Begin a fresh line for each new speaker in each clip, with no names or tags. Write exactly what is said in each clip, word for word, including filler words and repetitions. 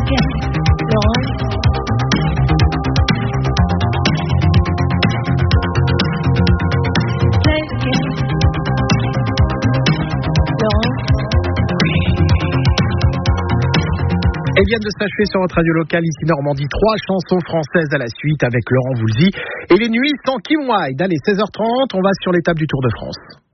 Et vient de s'achever sur votre radio locale, ici Normandie, trois chansons françaises à la suite avec Laurent Voulzy. Et les nuits sans Kim Wilde. Allez, seize heures trente, on va sur l'étape du Tour de France.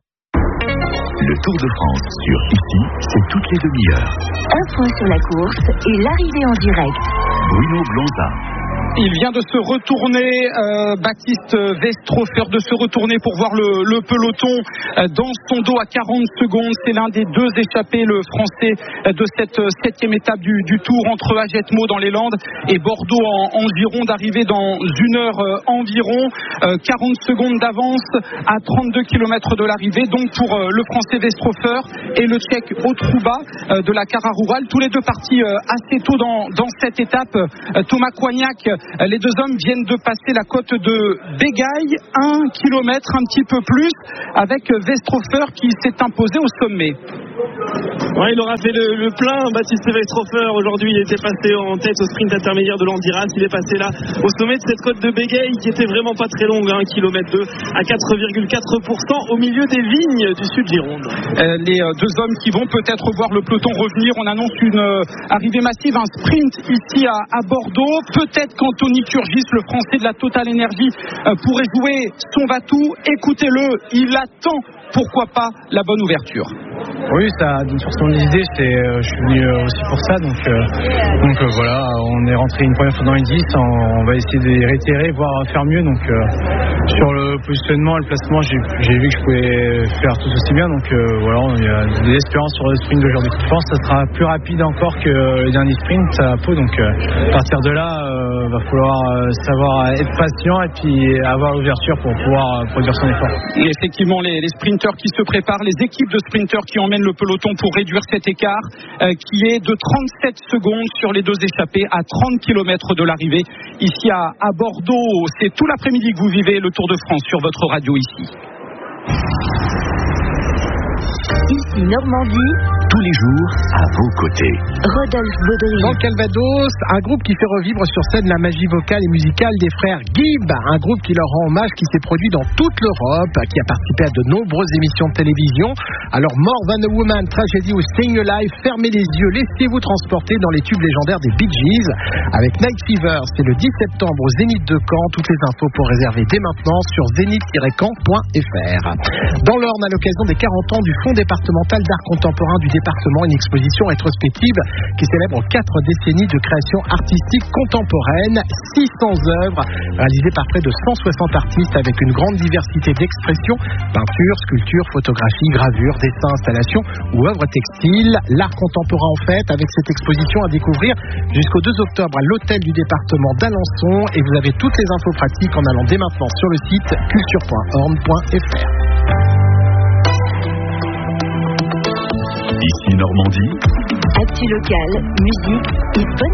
Le Tour de France sur Ici, c'est toutes les demi-heures.
Un point sur la course et l'arrivée en direct.
Bruno Blonza.
Il vient de se retourner, euh, Baptiste Westrhofer, de se retourner pour voir le, le peloton euh, dans son dos à quarante secondes. C'est l'un des deux échappés, le français, euh, de cette euh, septième étape du, du Tour entre Agetmo dans les Landes et Bordeaux en, en Gironde, arrivé dans une heure euh, environ. Euh, quarante secondes d'avance à trente-deux kilomètres de l'arrivée, donc pour euh, le français Westrhofer et le tchèque Otruba euh, de la Cara Rural. Tous les deux partis euh, assez tôt dans, dans cette étape. Euh, Thomas Coignac, les deux hommes viennent de passer la côte de Bégaille, un kilomètre, un petit peu plus, avec Westrhofer qui s'est imposé au sommet.
Ouais, il aura fait le, le plein, Baptiste Westrhofer. Aujourd'hui, il était passé en tête au sprint intermédiaire de l'Andiras. Il est passé là, au sommet de cette côte de Bégaille, qui était vraiment pas très longue, un kilomètre deux, à quatre virgule quatre pour cent, au milieu des vignes du sud Gironde.
Euh, les euh, deux hommes qui vont peut-être voir le peloton revenir. On annonce une euh, arrivée massive, un sprint ici à, à Bordeaux. Peut-être qu'Anthony Turgis, le français de la Total Energy, euh, pourrait jouer son va-tout. Écoutez-le, il attend, pourquoi pas, la bonne ouverture.
Oui, ça donne sur son idée, c'est, euh, je suis venu euh, aussi pour ça, donc, euh, donc euh, voilà, on est rentré une première fois dans les dix, on, on va essayer de réitérer, voire faire mieux, donc euh, sur le positionnement et le placement, j'ai, j'ai vu que je pouvais faire tout aussi bien, donc euh, voilà, il y a des espérances sur le sprint d'aujourd'hui. Je pense que ça sera plus rapide encore que le dernier sprint à Pau, donc euh, à partir de là, il euh, va falloir euh, savoir être patient et puis avoir l'ouverture pour pouvoir euh, produire son effort.
Et effectivement, les, les sprinteurs qui se préparent, les équipes de sprinteurs qui emmènent le peloton pour réduire cet écart euh, qui est de trente-sept secondes sur les deux échappés à trente kilomètres de l'arrivée ici à, à Bordeaux. C'est tout l'après-midi que vous vivez le Tour de France sur votre radio ici.
Ici Normandie,
tous les jours à vos côtés.
Rodolphe Baudry.
Dans le Calvados, un groupe qui fait revivre sur scène la magie vocale et musicale des frères Gibb, un groupe qui leur rend hommage, qui s'est produit dans toute l'Europe, qui a participé à de nombreuses émissions de télévision. Alors More Than a Woman, Tragedy ou Staying Alive, fermez les yeux, laissez-vous transporter dans les tubes légendaires des Bee Gees avec Night Fever. C'est le dix septembre au Zénith de Caen. Toutes les infos pour réserver dès maintenant sur zénith tiret caen point f r. Dans l'Orne, à l'occasion des quarante ans du Fonds départemental d'art contemporain du département, une exposition rétrospective qui célèbre quatre décennies de création artistique contemporaine, six cents œuvres réalisées par près de cent soixante artistes avec une grande diversité d'expressions, peinture, sculpture, photographie, gravure, dessin, installation ou œuvres textiles. L'art contemporain en fait, avec cette exposition à découvrir jusqu'au deux octobre à l'hôtel du département d'Alençon, et vous avez toutes les infos pratiques en allant dès maintenant sur le site culture point orne point f r.
Ici Normandie.
Actu locale, musique et bonne